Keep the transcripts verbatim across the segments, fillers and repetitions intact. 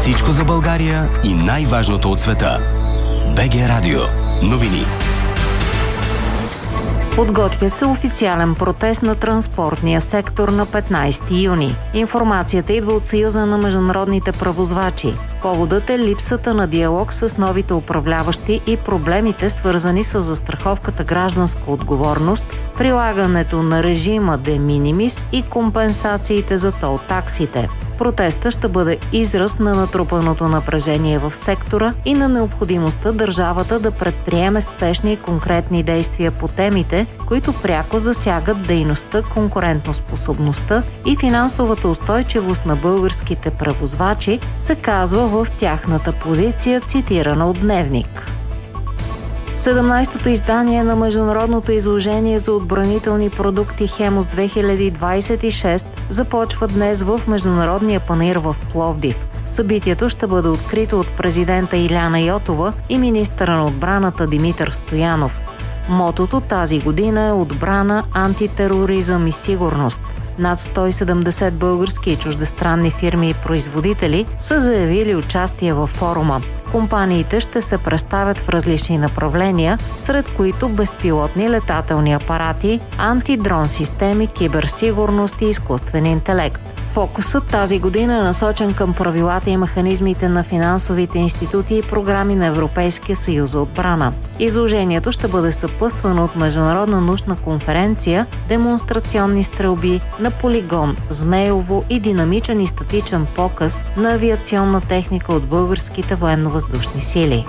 Всичко за България и най-важното от света. БГ Радио. Новини. Подготвя се официален протест на транспортния сектор на петнайсети юни. Информацията идва от Съюза на международните превозвачи. Поводът е липсата на диалог с новите управляващи и проблемите, свързани с застраховката гражданска отговорност, прилагането на режима де минимис и компенсациите за тол таксите. Протестът ще бъде израз на натрупаното напрежение в сектора и на необходимостта държавата да предприеме спешни и конкретни действия по темите, които пряко засягат дейността, конкурентоспособността и финансовата устойчивост на българските превозвачи, се казва в тяхната позиция, цитирана от Дневник. седемнайсетото издание на международното изложение за отбранителни продукти Хемус две хиляди двайсет и шест започва днес в Международния панаир в Пловдив. Събитието ще бъде открито от президента Иляна Йотова и министъра на отбраната Димитър Стоянов. Мотото тази година е отбрана, антитероризъм и сигурност. Над сто и седемдесет български и чуждестранни фирми и производители са заявили участие във форума. Компаниите ще се представят в различни направления, сред които безпилотни летателни апарати, антидрон системи, киберсигурност и изкуствен интелект. Фокусът тази година е насочен към правилата и механизмите на финансовите институти и програми на Европейския съюз за отбрана. Изложението ще бъде съпътствано от международна научна конференция, демонстрационни стрелби на полигон Змейово и динамичен и статичен показ на авиационна техника от българските военно-въздушни сили.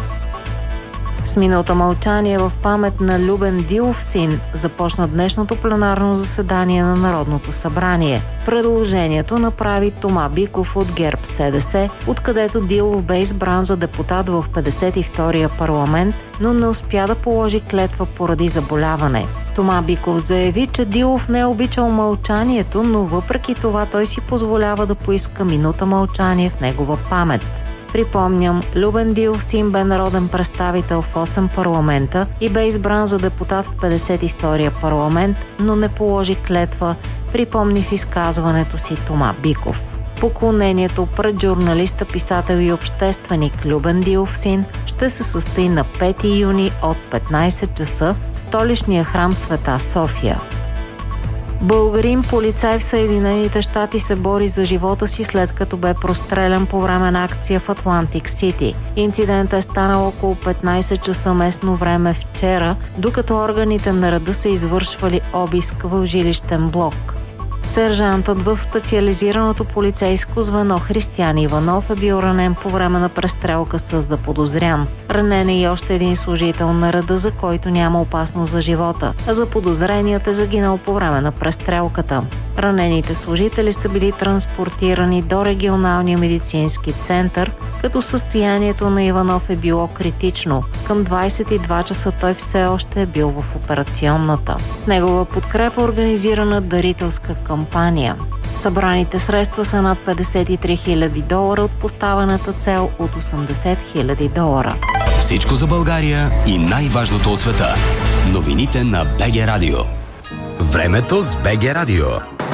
С минута мълчание в памет на Любен Дилов син започна днешното пленарно заседание на Народното събрание. Предложението направи Тома Биков от ГЕРБ СДС, откъдето Дилов бе избран за депутат в петдесет и втория парламент, но не успя да положи клетва поради заболяване. Тома Биков заяви, че Дилов не е обичал мълчанието, но въпреки това той си позволява да поиска минута мълчание в негова памет. Припомням, Любен Дилов син бе народен представител в осем парламента и бе избран за депутат в петдесет и втория парламент, но не положи клетва, припомни в изказването си Тома Биков. Поклонението пред журналиста, писател и общественик Любен Дилов син ще се състои на пети юни от петнайсет часа в столичния храм Света София. Българин полицай в Съединените щати се бори за живота си, след като бе прострелян по време на акция в Атлантик Сити. Инцидентът е станал около петнайсет часа местно време вчера, докато органите на реда са извършвали обиск в жилищен блок. Сержантът в специализираното полицейско звено Християн Иванов е бил ранен по време на престрелка с заподозрян. Ранен е и още един служител на реда, за който няма опасност за живота, а заподозреният е загинал по време на престрелката. Ранените служители са били транспортирани до регионалния медицински център, като състоянието на Иванов е било критично. Към двайсет и два часа той все още е бил в операционната. Негова подкрепа е организирана дарителска кампания. Събраните средства са над петдесет и три хиляди долара от поставената цел от осемдесет хиляди долара. Всичко за България и най-важното от света. Новините на БГ Радио. Времето с БГ Радио.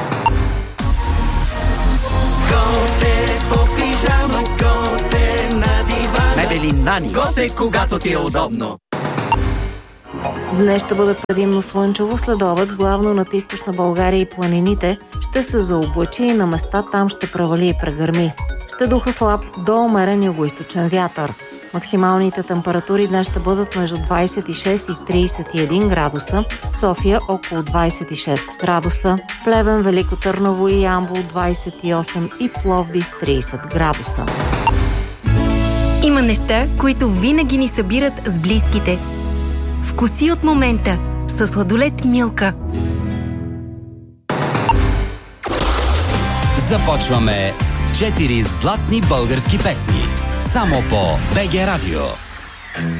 Готе по пижама, готе на дивана. Мебели Нани. Готе, когато ти е удобно. Днес ще бъде предимно слънчево, след обед, главно над източна България и планините ще се заоблачи и на места там ще провали и прегърми. Ще духа слаб до умерен югоизточен вятър. Максималните температури днес ще бъдат между двайсет и шест и трийсет и един градуса, София около двайсет и шест градуса, Плевен, Велико Търново и Ямбол двайсет и осем и Пловдив трийсет градуса. Има неща, които винаги ни събират с близките. Вкуси от момента със сладолед Милка. Започваме с четири златни български песни. Само по БГ Радио.